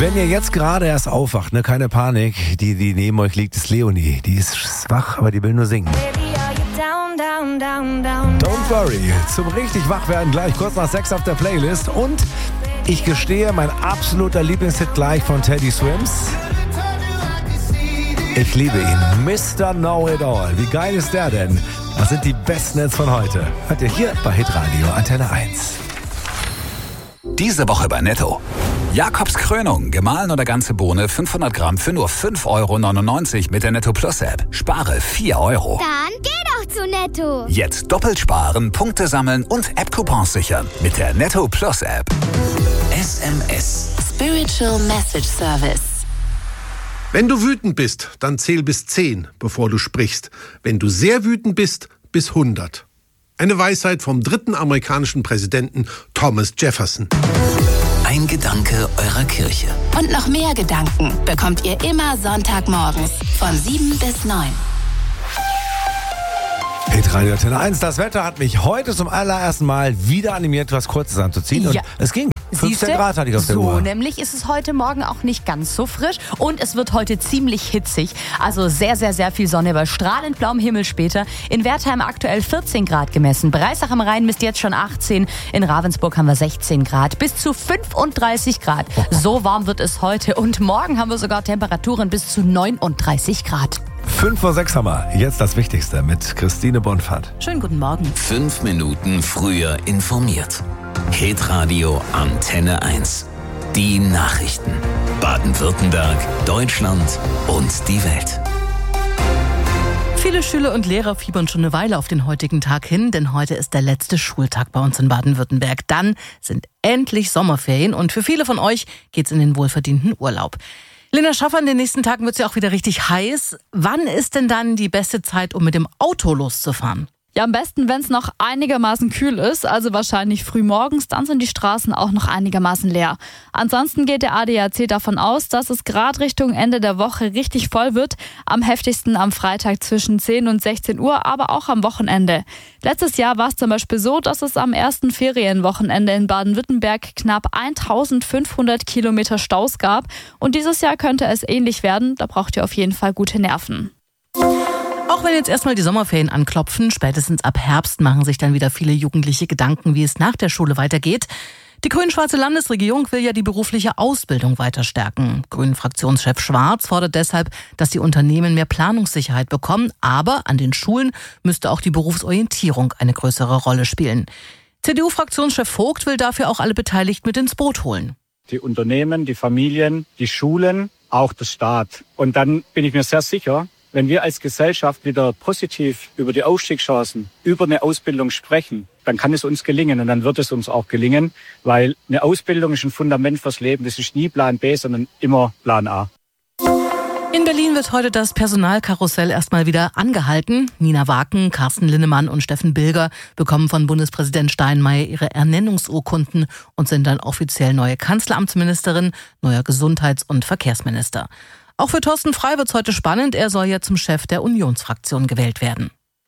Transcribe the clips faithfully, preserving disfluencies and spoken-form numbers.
Wenn ihr jetzt gerade erst aufwacht, ne, keine Panik, die, die neben euch liegt, ist Leonie. Die ist schwach, aber die will nur singen. Don't worry, zum richtig wach werden gleich kurz nach sechs auf der Playlist. Und ich gestehe, mein absoluter Lieblingshit gleich von Teddy Swims. Ich liebe ihn, Mister Know-It-All. Wie geil ist der denn? Das sind die besten Hits von heute. Hört ihr hier bei Hitradio Antenne eins. Diese Woche bei Netto. Jakobs Krönung, gemahlen oder ganze Bohne, fünfhundert Gramm für nur fünf Euro neunundneunzig mit der Netto Plus App. Spare vier Euro. Dann geh doch zu Netto. Jetzt doppelt sparen, Punkte sammeln und App-Coupons sichern mit der Netto Plus App. S M S. Spiritual Message Service. Wenn du wütend bist, dann zähl bis zehn, bevor du sprichst. Wenn du sehr wütend bist, bis hundert. Eine Weisheit vom dritten amerikanischen Präsidenten Thomas Jefferson. Ein Gedanke eurer Kirche. Und noch mehr Gedanken bekommt ihr immer Sonntagmorgens von sieben bis neun. Hitradio Antenne eins, das Wetter hat mich heute zum allerersten Mal wieder animiert, was Kurzes anzuziehen. Und Ja. es ging. fünfzehn Siehste? Grad hatte ich auf der so, Uhr. nämlich ist es heute Morgen auch nicht ganz so frisch und es wird heute ziemlich hitzig. Also sehr, sehr, sehr viel Sonne bei strahlend blauem Himmel später. In Wertheim aktuell vierzehn Grad gemessen. Breisach am Rhein misst jetzt schon achtzehn. In Ravensburg haben wir sechzehn Grad. Bis zu fünfunddreißig Grad. So warm wird es heute. Und morgen haben wir sogar Temperaturen bis zu neununddreißig Grad. fünf vor sechs haben wir. Jetzt das Wichtigste mit Christine Bonfant. Schönen guten Morgen. Fünf Minuten früher informiert. Hitradio Antenne eins. Die Nachrichten. Baden-Württemberg, Deutschland und die Welt. Viele Schüler und Lehrer fiebern schon eine Weile auf den heutigen Tag hin, denn heute ist der letzte Schultag bei uns in Baden-Württemberg. Dann sind endlich Sommerferien und für viele von euch geht's in den wohlverdienten Urlaub. Lena Schaffer, in den nächsten Tagen wird's ja auch wieder richtig heiß. Wann ist denn dann die beste Zeit, um mit dem Auto loszufahren? Ja, am besten, wenn es noch einigermaßen kühl ist, also wahrscheinlich früh morgens, dann sind die Straßen auch noch einigermaßen leer. Ansonsten geht der A D A C davon aus, dass es gerade Richtung Ende der Woche richtig voll wird. Am heftigsten am Freitag zwischen zehn und sechzehn Uhr, aber auch am Wochenende. Letztes Jahr war es zum Beispiel so, dass es am ersten Ferienwochenende in Baden-Württemberg knapp eintausendfünfhundert Kilometer Staus gab. Und dieses Jahr könnte es ähnlich werden. Da braucht ihr auf jeden Fall gute Nerven. Auch wenn jetzt erstmal die Sommerferien anklopfen, spätestens ab Herbst machen sich dann wieder viele Jugendliche Gedanken, wie es nach der Schule weitergeht. Die grün-schwarze Landesregierung will ja die berufliche Ausbildung weiter stärken. Grünen-Fraktionschef Schwarz fordert deshalb, dass die Unternehmen mehr Planungssicherheit bekommen, aber an den Schulen müsste auch die Berufsorientierung eine größere Rolle spielen. C D U-Fraktionschef Vogt will dafür auch alle Beteiligten mit ins Boot holen. Die Unternehmen, die Familien, die Schulen, auch der Staat. Und dann bin ich mir sehr sicher, wenn wir als Gesellschaft wieder positiv über die Aufstiegschancen, über eine Ausbildung sprechen, dann kann es uns gelingen und dann wird es uns auch gelingen, weil eine Ausbildung ist ein Fundament fürs Leben. Das ist nie Plan B, sondern immer Plan A. In Berlin wird heute das Personalkarussell erstmal wieder angehalten. Nina Waken, Carsten Linnemann und Steffen Bilger bekommen von Bundespräsident Steinmeier ihre Ernennungsurkunden und sind dann offiziell neue Kanzleramtsministerin, neuer Gesundheits- und Verkehrsminister. Auch für Thorsten Frey wird's heute spannend. Er soll ja zum Chef der Unionsfraktion gewählt werden.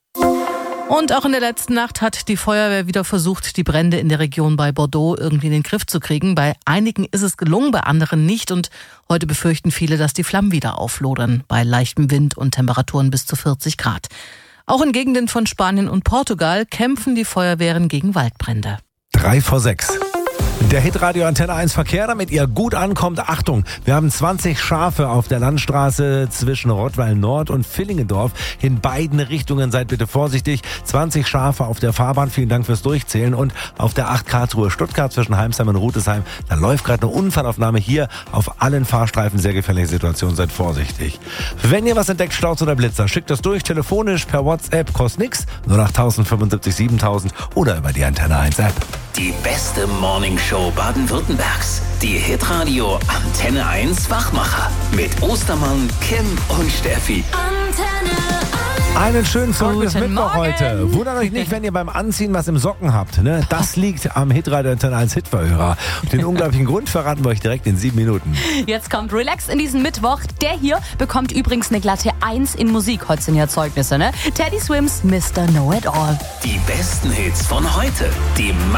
Und auch in der letzten Nacht hat die Feuerwehr wieder versucht, die Brände in der Region bei Bordeaux irgendwie in den Griff zu kriegen. Bei einigen ist es gelungen, bei anderen nicht. Und heute befürchten viele, dass die Flammen wieder auflodern, bei leichtem Wind und Temperaturen bis zu vierzig Grad. Auch in Gegenden von Spanien und Portugal kämpfen die Feuerwehren gegen Waldbrände. Drei vor sechs. Der Hitradio Antenne eins Verkehr, damit ihr gut ankommt. Achtung, wir haben zwanzig Schafe auf der Landstraße zwischen Rottweil Nord und Villingendorf. In beiden Richtungen seid bitte vorsichtig. zwanzig Schafe auf der Fahrbahn. Vielen Dank fürs Durchzählen. Und auf der acht Karlsruhe Stuttgart zwischen Heimsheim und Rutesheim. Da läuft gerade eine Unfallaufnahme hier auf allen Fahrstreifen. Sehr gefährliche Situation. Seid vorsichtig. Wenn ihr was entdeckt, Staus oder Blitzer, schickt das durch. Telefonisch per WhatsApp. Kostet nix. null acht fünfundsiebzig siebentausend oder über die Antenne eins App. Die beste Morningshow Baden-Württembergs. Die Hitradio Antenne eins Wachmacher. Mit Ostermann, Kim und Steffi. Einen schönen Tag bis Guten Mittwoch Morgen. heute. Wundert euch nicht, wenn ihr beim Anziehen was im Socken habt. Ne? Das liegt am Hitradio Antenne eins Hitverhörer. Und den unglaublichen Grund verraten wir euch direkt in sieben Minuten. Jetzt kommt Relax in diesen Mittwoch. Der hier bekommt übrigens eine glatte eins in Musik. Heute sind ja Zeugnisse, ne? Teddy Swims, Mister Know-It-All. Die besten Hits von heute. Die